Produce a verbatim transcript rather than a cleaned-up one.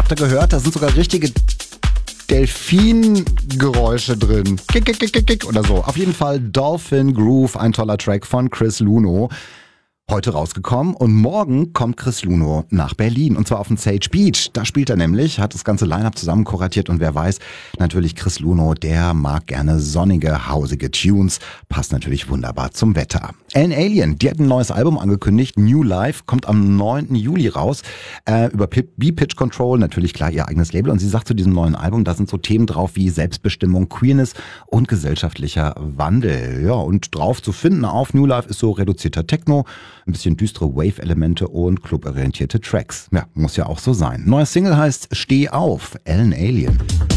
Habt ihr gehört? Da sind sogar richtige Delfin-Geräusche drin. Kick, kick, kick, kick, kick oder so. Auf jeden Fall Dolphin Groove, ein toller Track von Chris Luno. Heute rausgekommen und morgen kommt Chris Luno nach Berlin und zwar auf dem Sage Beach. Da spielt er nämlich, hat das ganze Line-Up zusammen kuratiert und wer weiß, natürlich Chris Luno, der mag gerne sonnige, hausige Tunes, passt natürlich wunderbar zum Wetter. Ellen Alien, die hat ein neues Album angekündigt, New Life, kommt am neunten Juli raus, äh, über B-Pitch Control, natürlich klar ihr eigenes Label und sie sagt zu diesem neuen Album, da sind so Themen drauf wie Selbstbestimmung, Queerness und gesellschaftlicher Wandel. Ja, und drauf zu finden auf New Life ist so reduzierter Techno, ein bisschen düstere Wave-Elemente und cluborientierte Tracks. Ja, muss ja auch so sein. Neues Single heißt Steh auf, Ellen Alien.